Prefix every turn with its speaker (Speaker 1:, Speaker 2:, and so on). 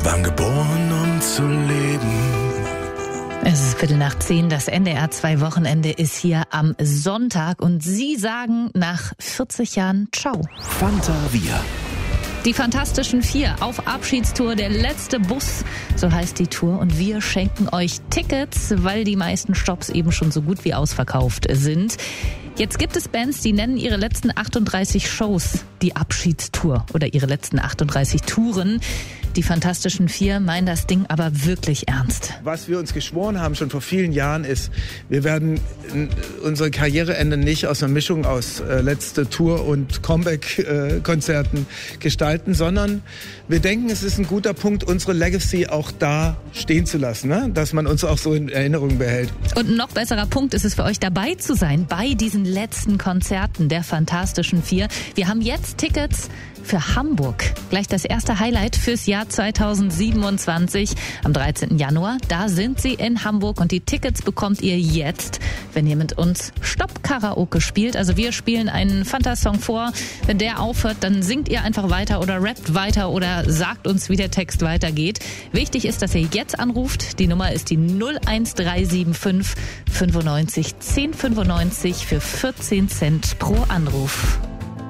Speaker 1: waren geboren, um zu leben.
Speaker 2: Es ist 9:15, das NDR 2 Wochenende ist hier am Sonntag und Sie sagen nach 40 Jahren Ciao.
Speaker 1: Fanta Wir.
Speaker 2: Die Fantastischen Vier auf Abschiedstour, der letzte Bus, so heißt die Tour. Und wir schenken euch Tickets, weil die meisten Stops eben schon so gut wie ausverkauft sind. Jetzt gibt es Bands, die nennen ihre letzten 38 Shows die Abschiedstour oder ihre letzten 38 Touren. Die Fantastischen Vier meinen das Ding aber wirklich ernst.
Speaker 3: Was wir uns geschworen haben schon vor vielen Jahren ist, wir werden unsere Karriereende nicht aus einer Mischung aus letzte Tour und Comeback-Konzerten gestalten, sondern wir denken, es ist ein guter Punkt, unsere Legacy auch da stehen zu lassen, ne? Dass man uns auch so in Erinnerung behält.
Speaker 2: Und ein noch besserer Punkt ist es für euch, dabei zu sein bei diesen letzten Konzerten der Fantastischen Vier. Wir haben jetzt Tickets für Hamburg. Gleich das erste Highlight fürs Jahr 2027 am 13. Januar. Da sind sie in Hamburg und die Tickets bekommt ihr jetzt, wenn ihr mit uns Stopp-Karaoke spielt. Also wir spielen einen Fanta-Song vor. Wenn der aufhört, dann singt ihr einfach weiter oder rappt weiter oder sagt uns, wie der Text weitergeht. Wichtig ist, dass ihr jetzt anruft. Die Nummer ist die 01375 95 1095 für 14 Cent pro Anruf.